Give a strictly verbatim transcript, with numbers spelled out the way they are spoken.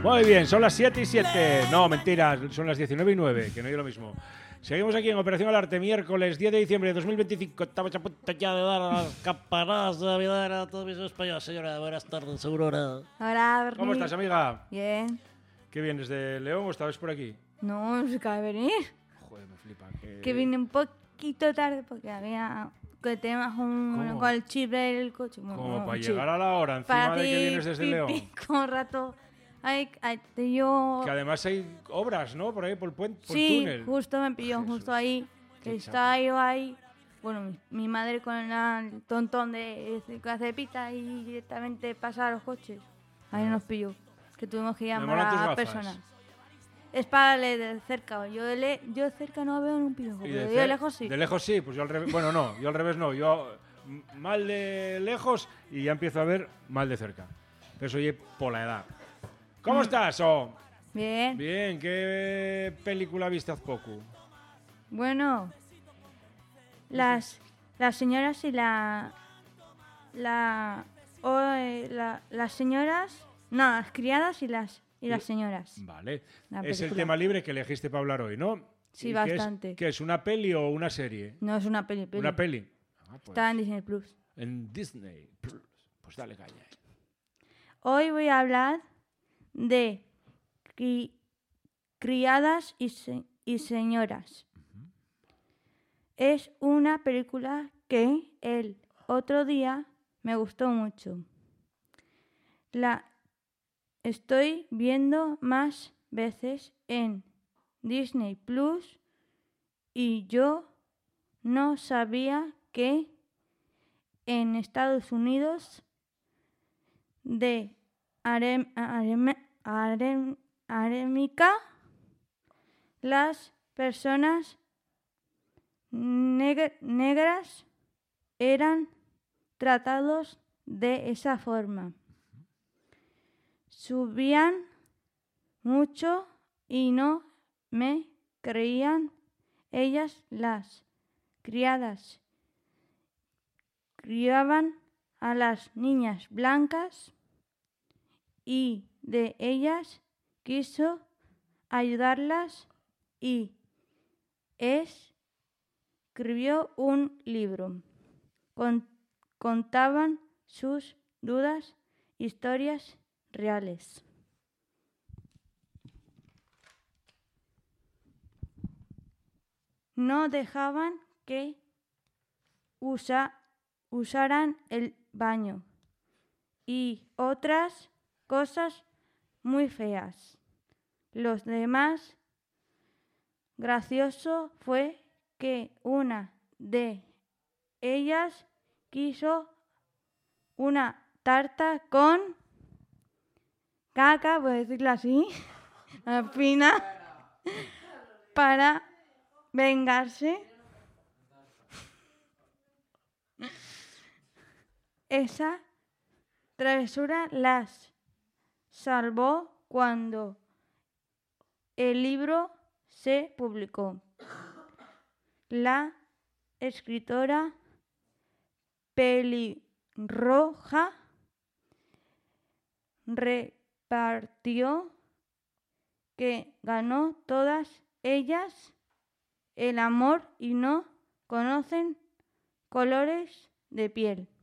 Muy bien, son las siete y siete. No, mentira, son las diecinueve y nueve, que no es lo mismo. Seguimos aquí en Operación al Arte, miércoles diez de diciembre de dos mil veinticinco. Estamos a punto ya de dar las campanadas de Navidad a todos mis españoles. Señora, buenas tardes, Aurora. Hola, Berni. ¿Cómo estás, amiga? Bien. ¿Qué vienes de León o esta vez por aquí? No, no se acaba de venir. Joder, me flipa. Que, que vine un poquito tarde porque había que temas un, ¿Cómo? con el chip del coche. Bueno, Como no, para un llegar chip. a la hora, encima Para de que ti, vienes desde pi, León. pi, con rato. Ay, ay, te yo... Que además hay obras, ¿no? Por ahí, por el puente, por sí, el túnel. justo me pilló, Jesús. justo ahí. Qué Que estaba yo ahí. Bueno, mi, mi madre con el tontón de, de que hace pita y directamente pasa a los coches. Ahí nos pilló. Que tuvimos que Me llamar molan tus a gafas. personas. Es para leer de cerca. Yo de, le, yo de cerca no veo en un pirojo, Y pero de, yo de ce- lejos sí. De lejos sí, pues yo al revés. Bueno, no, yo al revés no. Yo m- mal de lejos y ya empiezo a ver mal de cerca. Eso oye por la edad. ¿Cómo Mm. estás, oh? Bien. Bien, ¿qué película viste hace poco? Bueno, las, las señoras y la... La, o, eh, la... Las señoras... No, las criadas y las, y las señoras. Vale. La Es el película. tema libre que elegiste para hablar hoy, ¿no? Sí, ¿Y bastante. ¿Qué es, qué es, una peli o una serie? No es una peli, peli. Una peli. Ah, pues, Está en Disney Plus. en Disney Plus. Pues dale caña. Hoy voy a hablar de cri- criadas y, se- y señoras. Es una película que el otro día me gustó mucho. La estoy viendo más veces en Disney Plus y yo no sabía que en Estados Unidos de Arem- Arem- Arem- Arémica las personas neg- negras eran tratados de esa forma. Subían mucho y no me creían. Ellas, las criadas, criaban a las niñas blancas y de ellas quiso ayudarlas y escribió un libro. Con- contaban sus dudas, historias reales. No dejaban que usa- usaran el baño y otras cosas muy feas. Los demás, gracioso fue que una de ellas quiso una tarta con caca, voy a decirlo así, al final, para vengarse. Esa travesura las salvó cuando el libro se publicó. La escritora pelirroja repartió que ganó todas ellas el amor y no conocen colores de piel.